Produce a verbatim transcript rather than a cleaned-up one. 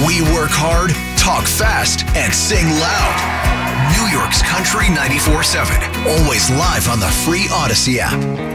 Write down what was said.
We work hard, talk fast, and sing loud. New York's Country ninety-four seven. Always live on the free Odyssey app.